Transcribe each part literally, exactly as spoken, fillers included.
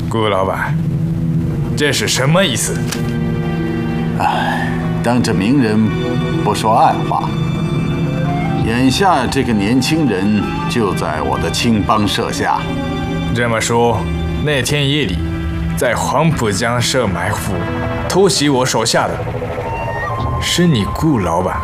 顾老板，这是什么意思？ 哎，当着明人不说暗话。眼下这个年轻人就在我的青帮设下。 这么说，那天夜里在黄浦江设埋伏偷袭我手下的是你顾老板？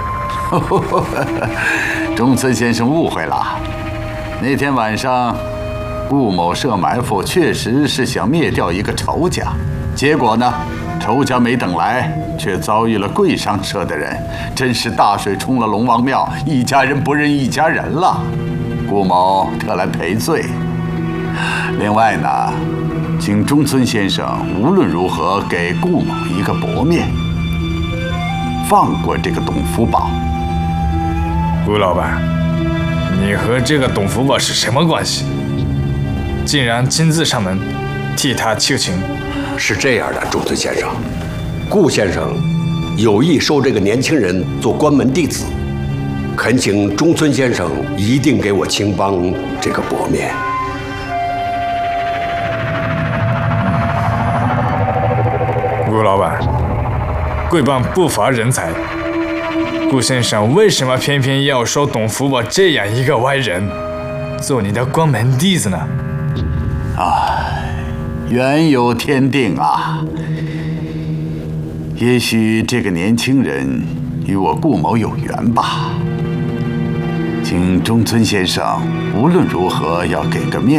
中村先生误会了。那天晚上，顾某设埋伏，确实是想灭掉一个仇家。结果呢，仇家没等来，却遭遇了贵商社的人，真是大水冲了龙王庙，一家人不认一家人了。顾某特来赔罪。另外呢，请中村先生无论如何给顾某一个薄面，放过这个董福宝。 顾老板，你和这个董福宝是什么关系？竟然亲自上门替他求情？ 是这样的，中村先生，顾先生有意收这个年轻人做关门弟子，恳请中村先生一定给我青帮这个薄面。 顾老板，贵帮不乏人才，顾先生为什么偏偏要收董福宝这样一个歪人做你的关门弟子呢？ 唉，缘有天定啊。也许这个年轻人与我顾某有缘吧。请中村先生无论如何要给个面。